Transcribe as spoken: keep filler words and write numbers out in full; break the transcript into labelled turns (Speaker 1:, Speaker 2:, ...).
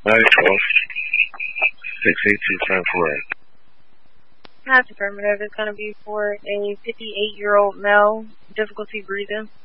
Speaker 1: nine twelve, six eight two seven four eight.
Speaker 2: That's affirmative. It's going to be for a fifty-eight-year-old male, difficulty breathing.